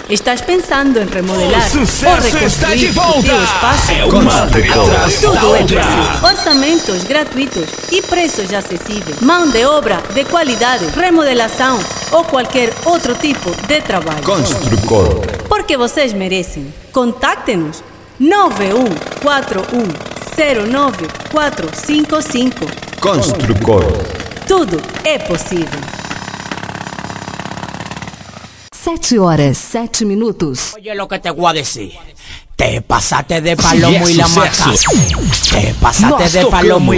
¿Estás pensando en remodelar o reconstruir tu espaço? É uma atrás Tudo é possível. Orçamentos gratuitos e preços acessíveis. Mão de obra de qualidade, remodelação ou qualquer outro tipo de trabalho. Construcor. Porque vocês merecem. Contacte-nos 9141094455. Construcor. Tudo é possível. 7h07. Oye lo que te voy a decir. Te pasaste de palomo y la mataste. Te pasaste de palomo y